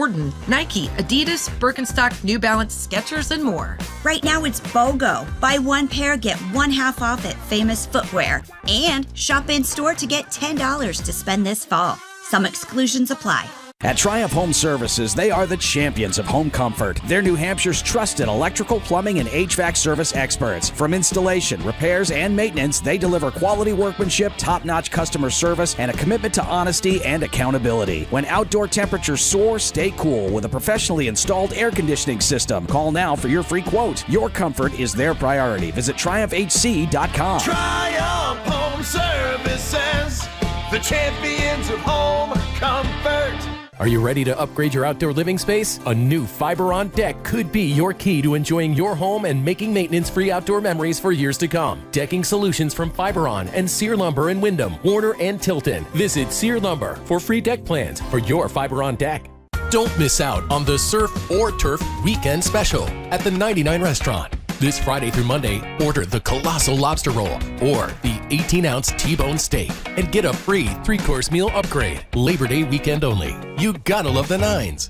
Jordan, Nike, Adidas, Birkenstock, New Balance, Skechers, and more. Right now it's BOGO. Buy one pair, get one half off at Famous Footwear. And shop in store to get $10 to spend this fall. Some exclusions apply. At Triumph Home Services, they are the champions of home comfort. They're New Hampshire's trusted electrical, plumbing, and HVAC service experts. From installation, repairs, and maintenance, they deliver quality workmanship, top-notch customer service, and a commitment to honesty and accountability. When outdoor temperatures soar, stay cool with a professionally installed air conditioning system. Call now for your free quote. Your comfort is their priority. Visit TriumphHC.com. Triumph Home Services, the champions of home comfort. Are you ready to upgrade your outdoor living space? A new Fiberon deck could be your key to enjoying your home and making maintenance-free outdoor memories for years to come. Decking solutions from Fiberon and Sear Lumber in Wyndham, Warner, and Tilton. Visit Sear Lumber for free deck plans for your Fiberon deck. Don't miss out on the Surf or Turf Weekend Special at the 99 Restaurant. This Friday through Monday, order the Colossal Lobster Roll or the 18-ounce T-bone steak and get a free 3-course meal upgrade. Labor Day weekend only. You gotta love the nines.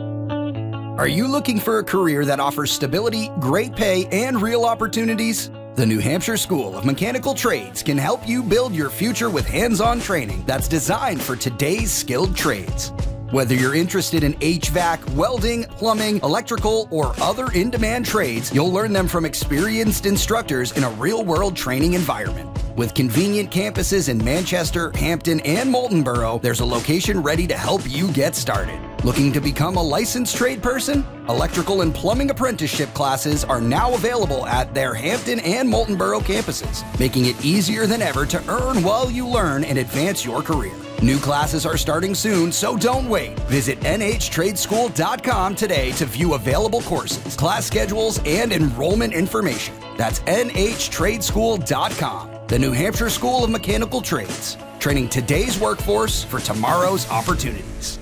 Are you looking for a career that offers stability, great pay, and real opportunities? The New Hampshire School of Mechanical Trades can help you build your future with hands-on training that's designed for today's skilled trades. Whether you're interested in HVAC, welding, plumbing, electrical, or other in-demand trades, you'll learn them from experienced instructors in a real-world training environment. With convenient campuses in Manchester, Hampton, and Moultonborough, there's a location ready to help you get started. Looking to become a licensed trade person? Electrical and plumbing apprenticeship classes are now available at their Hampton and Moultonborough campuses, making it easier than ever to earn while you learn and advance your career. New classes are starting soon, so don't wait. Visit NHTradeschool.com today to view available courses, class schedules, and enrollment information. That's NHTradeschool.com. The New Hampshire School of Mechanical Trades, training today's workforce for tomorrow's opportunities.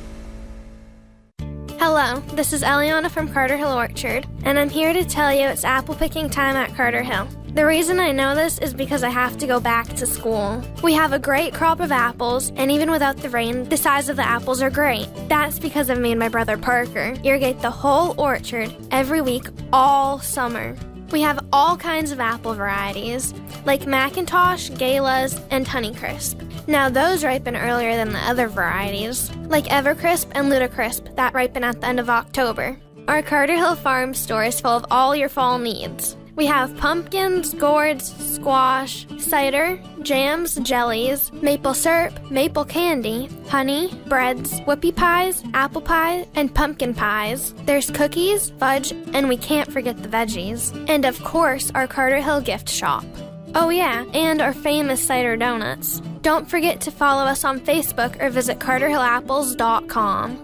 Hello, this is Eliana from Carter Hill Orchard, and I'm here to tell you it's apple picking time at Carter Hill. The reason I know this is because I have to go back to school. We have a great crop of apples, and even without the rain, the size of the apples are great. That's because I've made my brother Parker irrigate the whole orchard every week all summer. We have all kinds of apple varieties, like Macintosh, Galas, and Honeycrisp. Now those ripen earlier than the other varieties, like Evercrisp and Ludacrisp that ripen at the end of October. Our Carter Hill Farm store is full of all your fall needs. We have pumpkins, gourds, squash, cider, jams, jellies, maple syrup, maple candy, honey, breads, whoopie pies, apple pie, and pumpkin pies. There's cookies, fudge, and we can't forget the veggies. And of course, our Carter Hill gift shop. Oh yeah, and our famous cider donuts. Don't forget to follow us on Facebook or visit CarterHillApples.com.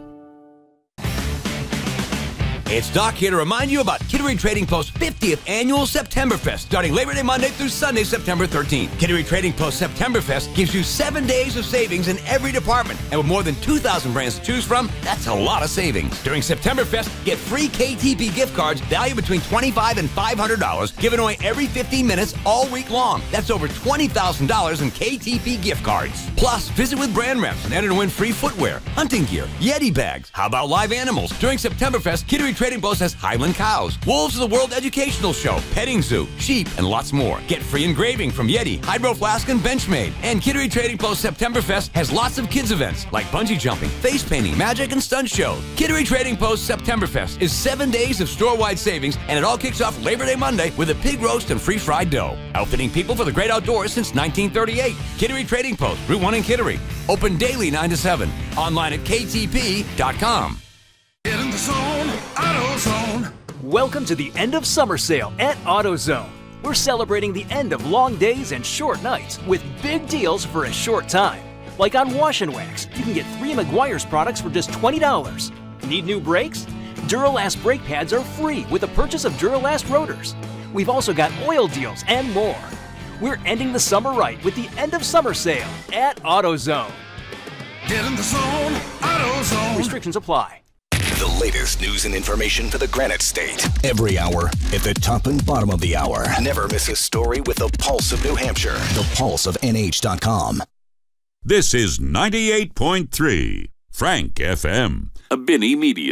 It's Doc here to remind you about Kittery Trading Post's 50th Annual Septemberfest, starting Labor Day Monday through Sunday, September 13th. Kittery Trading Post Septemberfest gives you 7 days of savings in every department, and with more than 2,000 brands to choose from, that's a lot of savings. During Septemberfest, get free KTP gift cards valued between $25 and $500, given away every 15 minutes all week long. That's over $20,000 in KTP gift cards. Plus, visit with brand reps and enter to win free footwear, hunting gear, Yeti bags. How about live animals? During Septemberfest, Kittery Trading Post has Highland cows, Wolves of the World Educational Show, petting zoo, sheep, and lots more. Get free engraving from Yeti, Hydro Flask, and Benchmade. And Kittery Trading Post Septemberfest has lots of kids events like bungee jumping, face painting, magic, and stunt shows. Kittery Trading Post Septemberfest is 7 days of store-wide savings, and it all kicks off Labor Day Monday with a pig roast and free fried dough. Outfitting people for the great outdoors since 1938. Kittery Trading Post, Route 1 in Kittery. Open daily 9 to 7. Online at ktp.com. Get in the zone, AutoZone. Welcome to the end of summer sale at AutoZone. We're celebrating the end of long days and short nights with big deals for a short time. Like on Wash and Wax, you can get 3 Meguiar's products for just $20. Need new brakes? Duralast brake pads are free with the purchase of Duralast rotors. We've also got oil deals and more. We're ending the summer right with the end of summer sale at AutoZone. Get in the zone, AutoZone. Restrictions apply. The latest news and information for the Granite State. Every hour at the top and bottom of the hour. Never miss a story with the Pulse of New Hampshire. The Pulse of NH.com. This is 98.3 Frank FM, a Binney Media